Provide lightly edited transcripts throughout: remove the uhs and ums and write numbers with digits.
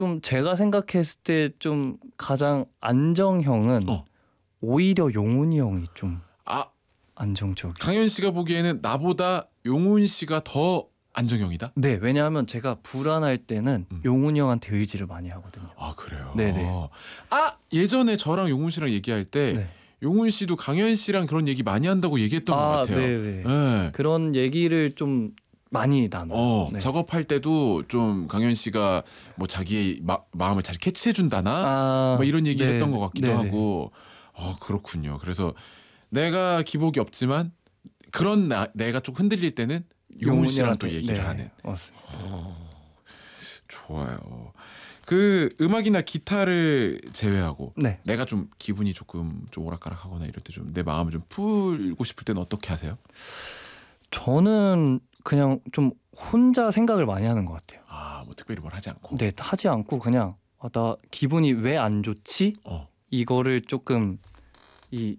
좀 제가 생각했을 때 좀 가장 안정형은 오히려 용훈이 형이 좀 안정적이에요. 강현 씨가 보기에는 나보다 용훈 씨가 더 안정형이다? 네, 왜냐하면 제가 불안할 때는 용훈이 형한테 의지를 많이 하거든요. 아, 그래요? 네네. 예전에 저랑 용훈 씨랑 얘기할 때 네. 용훈 씨도 강현 씨랑 그런 얘기 많이 한다고 얘기했던 것 같아요. 네네. 네. 그런 얘기를 좀 많이 나눠요. 네. 작업할 때도 좀 강현 씨가 뭐 자기의 마음을 잘 캐치해 준다나 뭐 이런 얘기를 했던 것 같기도 하고. 그렇군요. 그래서 내가 기복이 없지만 그런 내가 좀 흔들릴 때는 용훈 씨랑 또 얘기를 하는. 맞습니다. 좋아요. 그 음악이나 기타를 제외하고 내가 좀 기분이 조금 좀 오락가락하거나 이럴 때 좀 내 마음을 좀 풀고 싶을 때는 어떻게 하세요? 저는 그냥 좀 혼자 생각을 많이 하는 것 같아요. 뭐 특별히 뭘 하지 않고? 네, 하지 않고 그냥 나 기분이 왜 안 좋지? 이거를 조금 이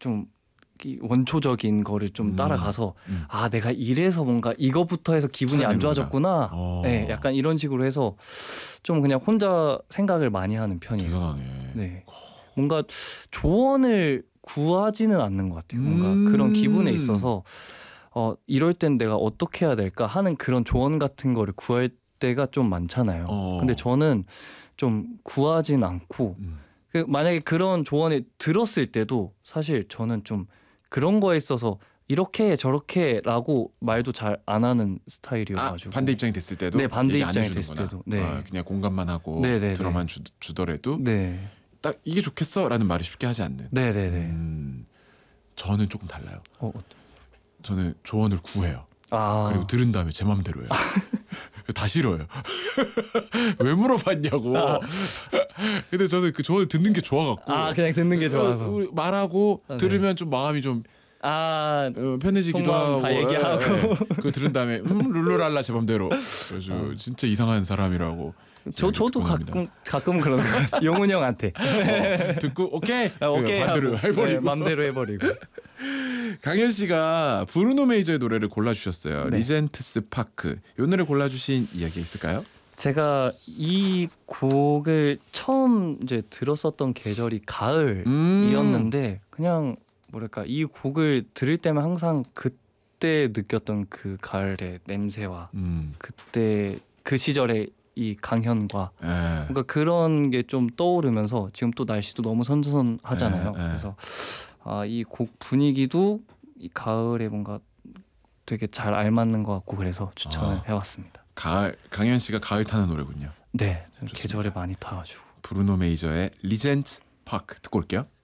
원초적인 거를 좀 따라가서 내가 이래서 뭔가 이거부터 해서 기분이 안 좋아졌구나. 네, 약간 이런 식으로 해서 좀 그냥 혼자 생각을 많이 하는 편이에요. 대단하네. 네, 뭔가 조언을 구하지는 않는 것 같아요. 뭔가 그런 기분에 있어서 이럴 땐 내가 어떻게 해야 될까 하는 그런 조언 같은 거를 구할 때가 좀 많잖아요. 근데 저는 좀 구하진 않고 만약에 그런 조언을 들었을 때도 사실 저는 좀 그런 거에 있어서 이렇게 저렇게라고 말도 잘 안 하는 스타일이어가지고 반대 입장이 됐을 때도? 네, 반대 입장이 됐을 때도 그냥 공감만 하고 들어만 주더라도 딱 이게 좋겠어라는 말을 쉽게 하지 않는. 네네네. 저는 조금 달라요. 저는 조언을 구해요. 그리고 들은 다음에 제 맘대로 해요. 다 싫어요. 왜 물어봤냐고. 근데 저는 그 조언을 듣는 게 좋아갖고. 그냥 듣는 게 좋아서. 말하고 들으면 좀 마음이 좀 편해지기도 하고. 다 얘기하고. 그거 들은 다음에 룰루랄라 제 맘대로. 그래서 진짜 이상한 사람이라고. 저도 가끔 그런 거 같아요. 용훈이 형한테. 듣고 오케이. 오케이 맘대로 해버리고. 맘대로 해버리고. 강현 씨가 브루노 메이저의 노래를 골라주셨어요. 리젠트스 파크. 이 노래 골라주신 이야기 있을까요? 제가 이 곡을 처음 이제 들었었던 계절이 가을이었는데 그냥 뭐랄까 이 곡을 들을 때면 항상 그때 느꼈던 그 가을의 냄새와 그때 그 시절의 이 강현과 뭔가 그런 게 좀 떠오르면서 지금 또 날씨도 너무 선선하잖아요. 그래서 이 곡 분위기도 이 가을에 뭔가 되게 잘 알맞는 것 같고 그래서 추천을 해왔습니다. 강현 씨가 가을 타는 노래군요. 네, 계절에 많이 타가지고. 브루노 메이저의 리젠트 파크 듣고 올게요.